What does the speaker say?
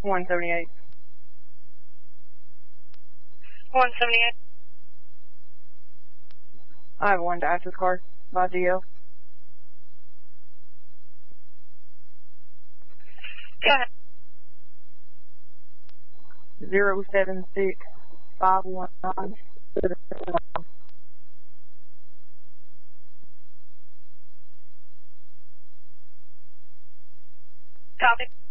178. 178. I have one to access car by GL. Go ahead. 076519. Copy.